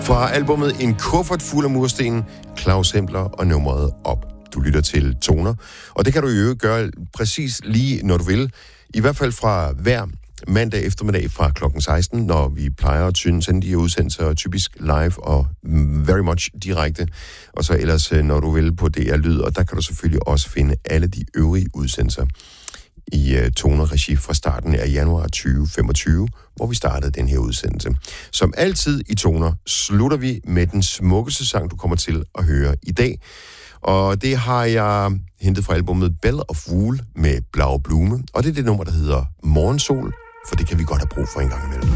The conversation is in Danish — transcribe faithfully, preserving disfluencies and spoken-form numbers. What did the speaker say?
Fra albumet En kuffert fuld af mursten, Claus Hempler og nummeret Op. Du lytter til Toner, og det kan du jo gøre præcis lige, når du vil. I hvert fald fra hver mandag eftermiddag fra klokken seksten, når vi plejer at sende de her udsendelser typisk live og very much direkte. Og så ellers, når du vil, på D R Lyd, og der kan du selvfølgelig også finde alle de øvrige udsendelser i uh, Toner-regi fra starten af januar tyve femogtyve, hvor vi startede den her udsendelse. Som altid i Toner slutter vi med den smukkeste sang, du kommer til at høre i dag. Og det har jeg hentet fra albumet Belle of Wool med Blau Blume, og det er det nummer, der hedder Morgensol, for det kan vi godt have brug for en gang imellem.